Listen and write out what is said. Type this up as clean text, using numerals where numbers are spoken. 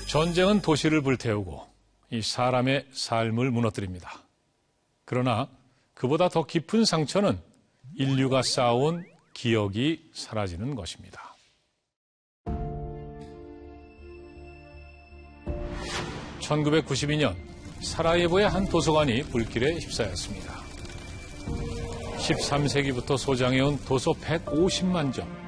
전쟁은 도시를 불태우고 이 사람의 삶을 무너뜨립니다. 그러나 그보다 더 깊은 상처는 인류가 쌓아온 기억이 사라지는 것입니다. (1992년) 사라예보의 한 도서관이 불길에 휩싸였습니다. 13세기부터 소장해온 도서 150만 점,